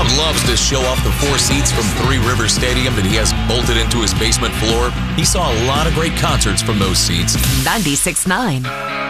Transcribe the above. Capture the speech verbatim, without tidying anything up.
loves to show off the four seats from Three Rivers Stadium that he has bolted into his basement floor. He saw a lot of great concerts from those seats. ninety-six point nine